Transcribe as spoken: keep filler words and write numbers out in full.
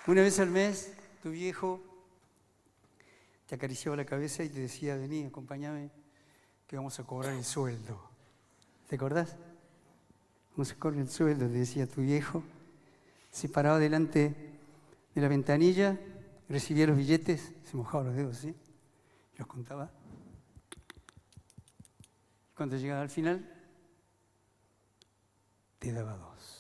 Una vez al mes, tu viejo te acariciaba la cabeza y te decía, vení, acompáñame, que vamos a cobrar el sueldo. ¿Te acordás? Vamos a cobrar el sueldo, te decía tu viejo. Se paraba delante de la ventanilla, recibía los billetes, se mojaba los dedos, ¿sí? Y los contaba. Y cuando llegaba al final, te daba dos.